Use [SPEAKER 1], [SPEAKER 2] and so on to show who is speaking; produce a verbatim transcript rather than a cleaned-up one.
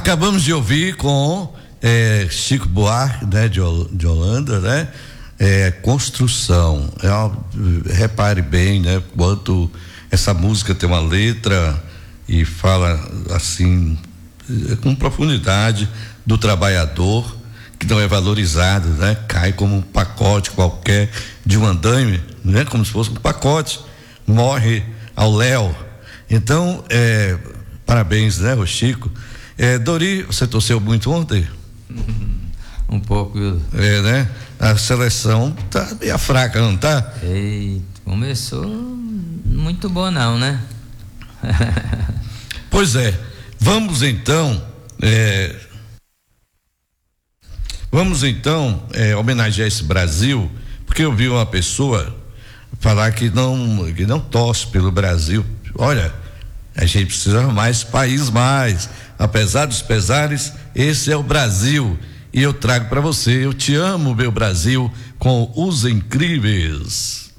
[SPEAKER 1] Acabamos de ouvir com é, Chico Buarque, né, de, de Holanda, né? É, construção. É, repare bem, né? Quanto essa música tem uma letra e fala assim com profundidade do trabalhador que não é valorizado, né? Cai como um pacote qualquer de um andaime, né? Como se fosse um pacote, morre ao léu. Então, é, parabéns, né, o Chico. É, Dori, você torceu muito ontem?
[SPEAKER 2] Um pouco.
[SPEAKER 1] É, né? A seleção tá meio fraca, não tá?
[SPEAKER 2] Eita, começou muito bom não, né?
[SPEAKER 1] Pois é, vamos então é, vamos então é, homenagear esse Brasil, porque eu vi uma pessoa falar que não, que não torce pelo Brasil. Olha, a gente precisa mais país mais, apesar dos pesares, esse é o Brasil, e eu trago para você, eu te amo, meu Brasil, com Os Incríveis.